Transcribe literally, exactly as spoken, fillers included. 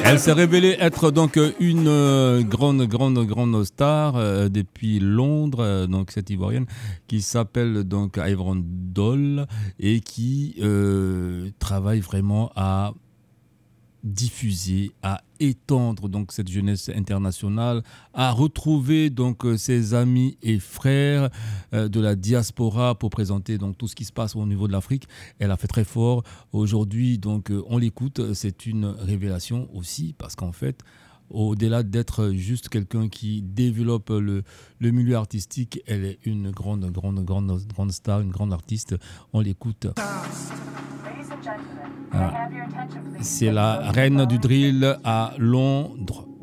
Elle s'est révélée être donc une euh, grande, grande, grande star euh, depuis Londres, euh, donc cette Ivoirienne qui s'appelle donc Yvonne Doll et qui euh, travaille vraiment à diffuser, à étendre donc cette jeunesse internationale, à retrouver donc euh, ses amis et frères euh, de la diaspora pour présenter donc tout ce qui se passe au niveau de l'Afrique. Elle a fait très fort. Aujourd'hui, donc euh, on l'écoute, c'est une révélation aussi parce qu'en fait, au-delà d'être juste quelqu'un qui développe le, le milieu artistique, elle est une grande, grande, grande, grande star, une grande artiste. On l'écoute. Ah. C'est la reine du drill à Londres.